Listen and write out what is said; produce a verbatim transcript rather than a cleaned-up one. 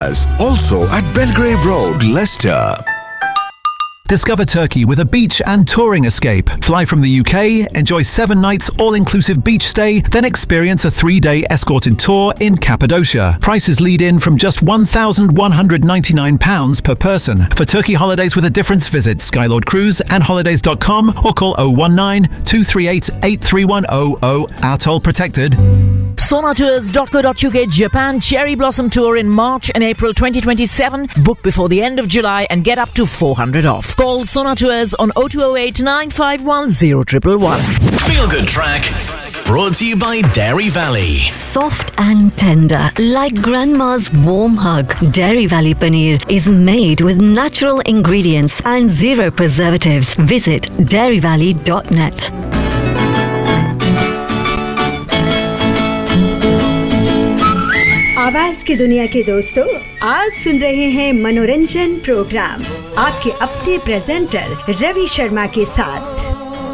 Villas, also at Belgrave Road, Leicester. Discover Turkey with a beach and touring escape. Fly from the U K, enjoy seven nights all-inclusive beach stay, then experience a three-day escorted tour in Cappadocia. Prices lead in from just one thousand one hundred ninety-nine pounds per person. For Turkey holidays with a difference, visit Skylord Cruise and holidays dot com or call oh one nine, two three eight, eight three one oh oh. Our toll protected. Sona Tours dot co dot uk Japan Cherry Blossom Tour in March and April twenty twenty-seven. Book before the end of July and get up to four hundred off. Call Sona Tours on oh two oh eight, nine five one, oh one one one. Feel Good Track, brought to you by Dairy Valley. Soft and tender, like grandma's warm hug. Dairy Valley Paneer is made with natural ingredients and zero preservatives. Visit dairy valley dot net. आवाज की दुनिया के दोस्तों, आप सुन रहे हैं मनोरंजन programme आपके अपने प्रेजेंटर रवि शर्मा के साथ।